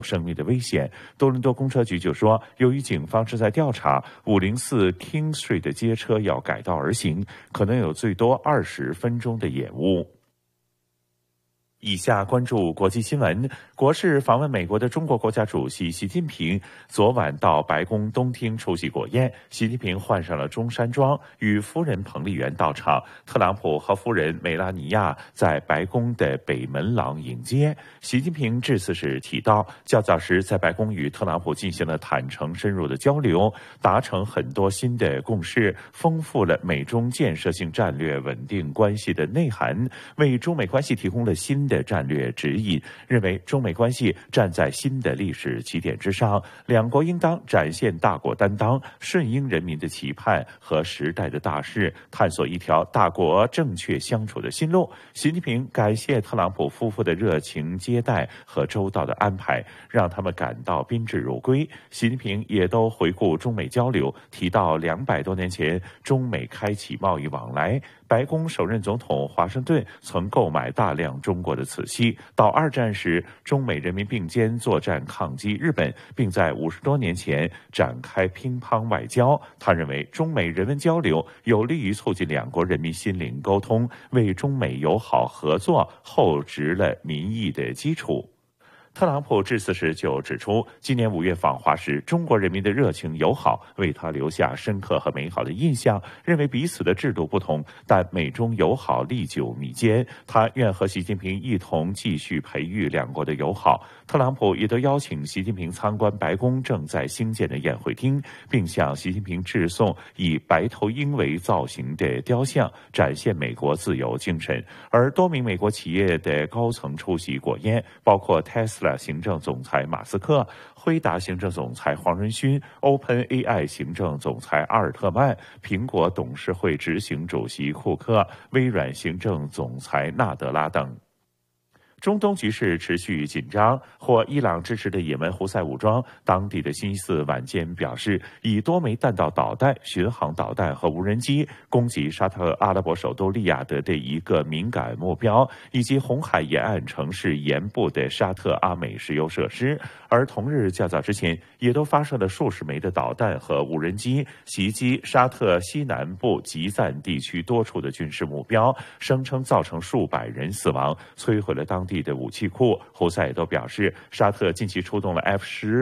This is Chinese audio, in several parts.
生命的危险。多伦多公车局就说，由于警方正在调查504 King Street 的街车要改道而行，可能有最多20分钟的延误。以下关注国际新闻。国事访问美国的中国国家主席习近平昨晚到白宫东厅出席国宴。习近平换上了中山装，与夫人彭丽媛到场。特朗普和夫人梅拉尼亚在白宫的北门廊迎接。习近平致辞时提到，较早时在白宫与特朗普进行了坦诚深入的交流，达成很多新的共识，丰富了美中建设性战略稳定关系的内涵，为中美关系提供了新的战略指引，认为中美关系站在新的历史起点之上，两国应当展现大国担当，顺应人民的期盼和时代的大势，探索一条大国正确相处的新路。习近平感谢特朗普夫妇的热情接待和周到的安排，让他们感到宾至如归。习近平也都回顾中美交流，提到200多年前中美开启贸易往来，白宫首任总统华盛顿曾购买大量中国的瓷器。到二战时，中美人民并肩作战抗击日本，并在50多年前展开乒乓外交。他认为中美人文交流有利于促进两国人民心灵沟通，为中美友好合作厚植了民意的基础。特朗普致辞时就指出，今年5月访华时，中国人民的热情友好为他留下深刻和美好的印象。认为彼此的制度不同，但美中友好历久弥坚。他愿和习近平一同继续培育两国的友好。特朗普也都邀请习近平参观白宫正在兴建的宴会厅，并向习近平致送以白头鹰为造型的雕像，展现美国自由精神。而多名美国企业的高层出席国宴，包括 Tesla 行政总裁马斯克、辉达行政总裁黄仁勋、OpenAI 行政总裁阿尔特曼、苹果董事会执行主席库克、微软行政总裁纳德拉等。中东局势持续紧张，获伊朗支持的也门胡塞武装当地的星期四晚间表示，以多枚弹道导弹、巡航导弹和无人机攻击沙特阿拉伯首都利雅得的一个敏感目标，以及红海沿岸城市沿部的沙特阿美石油设施。而同日较早之前，也都发射了数十枚的导弹和无人机，袭击沙特西南部吉赞地区多处的军事目标，声称造成数百人死亡，摧毁了当地的武器库。胡塞也都表示，沙特近期出动了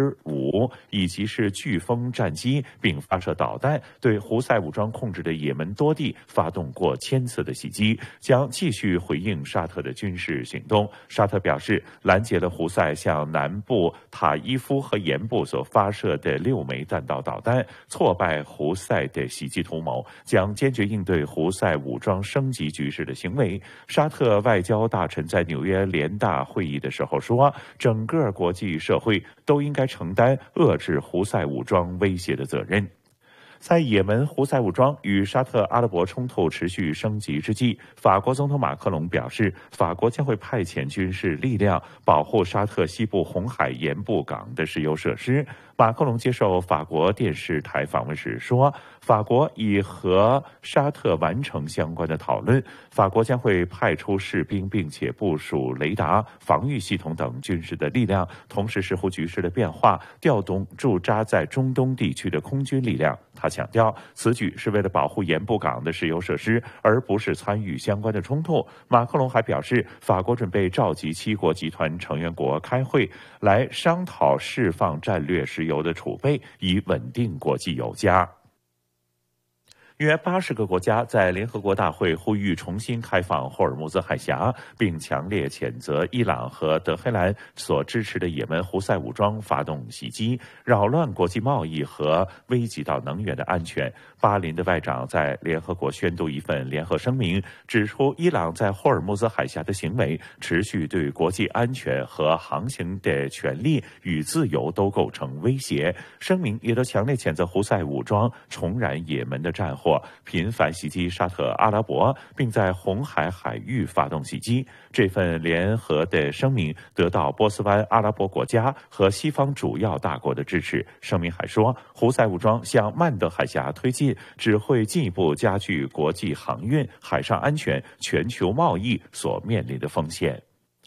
F-15以及是飓风战机，并发射导弹，对胡塞武装控制的也门多地发动过1000次的袭击，将继续回应沙特的军事行动。沙特表示，拦截了胡塞向南部塔伊夫和沿部所发射的6枚弹道导弹，挫败胡塞的袭击图谋，将坚决应对胡塞武装升级局势的行为。沙特外交大臣在纽约联大会议的时候说，整个国际社会都应该承担遏制胡塞武装威胁的责任。在也门胡塞武装与沙特阿拉伯冲突持续升级之际，法国总统马克龙表示，法国将会派遣军事力量保护沙特西部红海沿部港的石油设施。马克龙接受法国电视台访问时说，法国已和沙特完成相关的讨论，法国将会派出士兵并且部署雷达、防御系统等军事的力量，同时视乎局势的变化，调动驻扎在中东地区的空军力量。他强调，此举是为了保护沿部港的石油设施，而不是参与相关的冲突。马克龙还表示，法国准备召集7国集团成员国开会，来商讨释放战略石油的储备，以稳定国际油价。约80个国家在联合国大会呼吁重新开放霍尔木兹海峡，并强烈谴责伊朗和德黑兰所支持的也门胡塞武装发动袭击，扰乱国际贸易和危及到能源的安全。巴林的外长在联合国宣读一份联合声明，指出伊朗在霍尔木兹海峡的行为持续对国际安全和航行的权利与自由都构成威胁。声明也都强烈谴责胡塞武装重燃也门的战火，频繁袭击沙特阿拉伯，并在红海海域发动袭击。这份联合的声明得到波斯湾阿拉伯国家和西方主要大国的支持。声明还说，胡塞武装向曼德海峡推进，只会进一步加剧国际航运、海上安全、全球贸易所面临的风险。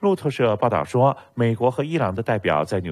路透社报道说，美国和伊朗的代表在纽